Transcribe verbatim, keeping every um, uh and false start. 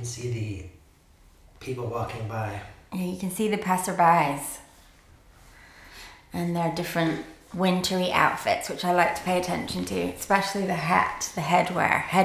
can see the people walking by. Yeah, you can see the passerbys and their different wintry outfits, which I like to pay attention to, especially the hat, the headwear, head